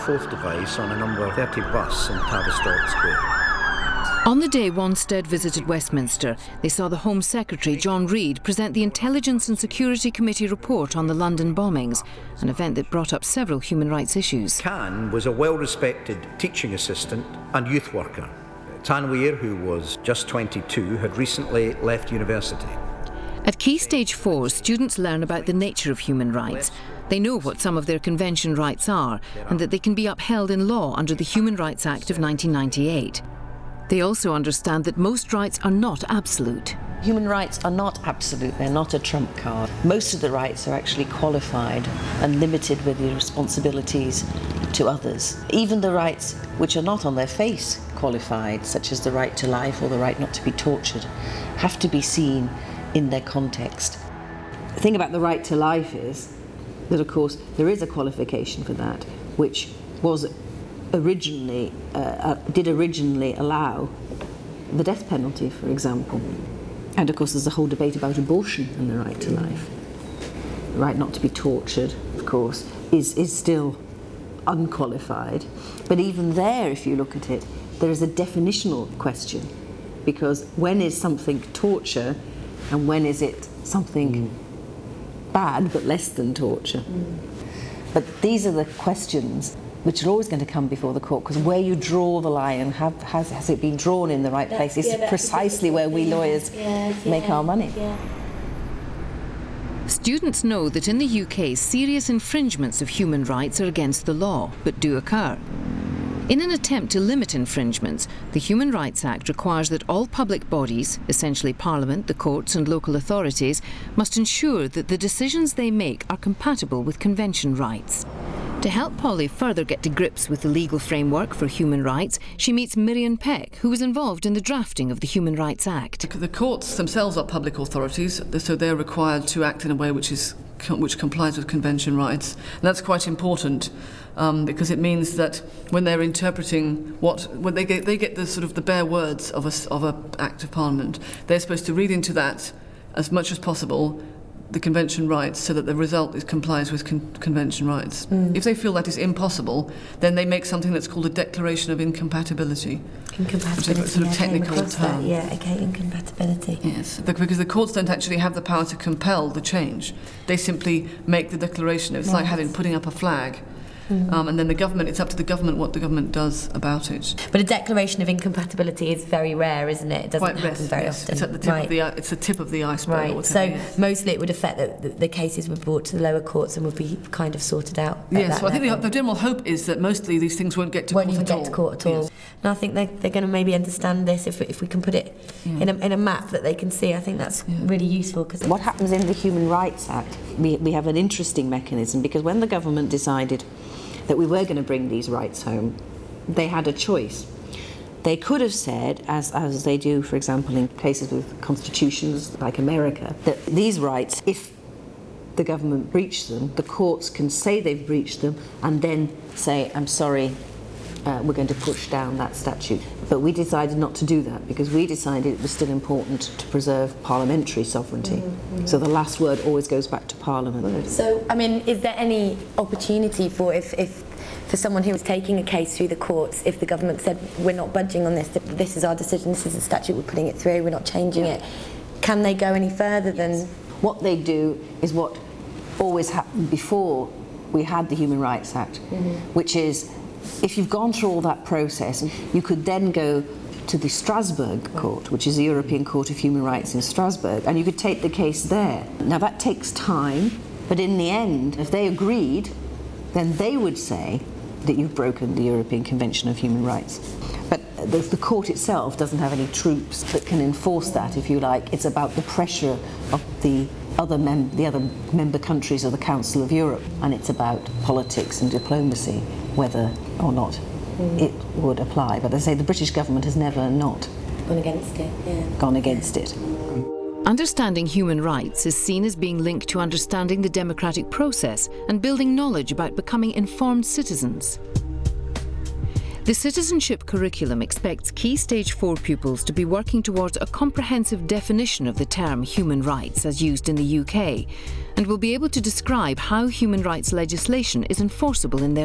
4th device on a number 30 bus in Tavistock Square. On the day Wanstead visited Westminster, they saw the Home Secretary, John Reid, present the Intelligence and Security Committee report on the London bombings, an event that brought up several human rights issues. Can was a well-respected teaching assistant and youth worker. Tanweer, who was just 22, had recently left university. At Key Stage 4, students learn about the nature of human rights. They know what some of their convention rights are and that they can be upheld in law under the Human Rights Act of 1998. They also understand that most rights are not absolute. Human rights are not absolute, they're not a trump card. Most of the rights are actually qualified and limited with the responsibilities to others. Even the rights which are not on their face qualified, such as the right to life or the right not to be tortured, have to be seen in their context. The thing about the right to life is that, of course, there is a qualification for that, which was originally did originally allow the death penalty, for example. And of course there's a whole debate about abortion and the right to life. The right not to be tortured, of course, is still unqualified. But even there, if you look at it, there is a definitional question, because when is something torture and when is it something bad but less than torture? But these are the questions which are always going to come before the court, because where you draw the line, has it been drawn in the right place, is precisely where we lawyers make our money. Students know that in the UK, serious infringements of human rights are against the law, but do occur. In an attempt to limit infringements, the Human Rights Act requires that all public bodies, essentially Parliament, the courts and local authorities, must ensure that the decisions they make are compatible with convention rights. To help Polly further get to grips with the legal framework for human rights, she meets Miriam Peck, who was involved in the drafting of the Human Rights Act. The courts themselves are public authorities, so they're required to act in a way which complies with convention rights. And that's quite important because it means that when they're interpreting when they get the sort of the bare words of an Act of Parliament, they're supposed to read into that as much as possible the convention rights, so that the result complies with convention rights. If they feel that is impossible, then they make something that's called a declaration of incompatibility. Incompatibility, which is a sort of technical term. Incompatibility. Yes, because the courts don't actually have the power to compel the change. They simply make the declaration. It's like putting up a flag. And then the government, it's up to the government what the government does about it. But a declaration of incompatibility is very rare, isn't it? It doesn't happen very often. It's at the tip of the, it's the tip of the iceberg. Right. So mostly it would affect that the cases were brought to the lower courts and would be kind of sorted out. Yes. Well, I think the general hope is that mostly these things won't get to court at all. Won't even get to court at all. Yes. And I think they're going to maybe understand this if we can put it in a map that they can see. I think that's really useful. Because what happens in the Human Rights Act, we have an interesting mechanism, because when the government decided that we were going to bring these rights home, they had a choice. They could have said, as they do, for example, in cases with constitutions like America, that these rights, if the government breached them, the courts can say they've breached them and then say, I'm sorry, we're going to push down that statute. But we decided not to do that, because we decided it was still important to preserve parliamentary sovereignty. So the last word always goes back to Parliament. So, I mean, is there any opportunity for for someone who was taking a case through the courts, if the government said, we're not budging on this, this is our decision, this is the statute, we're putting it through, we're not changing it, can they go any further than... What they do is what always happened before we had the Human Rights Act, which is, if you've gone through all that process, you could then go to the Strasbourg Court, which is the European Court of Human Rights in Strasbourg, and you could take the case there. Now that takes time, but in the end, if they agreed, then they would say that you've broken the European Convention of Human Rights. But the court itself doesn't have any troops that can enforce that, if you like. It's about the pressure of the other member countries of the Council of Europe, and it's about politics and diplomacy, whether or not it would apply. But as I say, the British government has never not gone against it. Gone against it. Understanding human rights is seen as being linked to understanding the democratic process and building knowledge about becoming informed citizens. The citizenship curriculum expects Key Stage 4 pupils to be working towards a comprehensive definition of the term human rights as used in the UK, and will be able to describe how human rights legislation is enforceable in their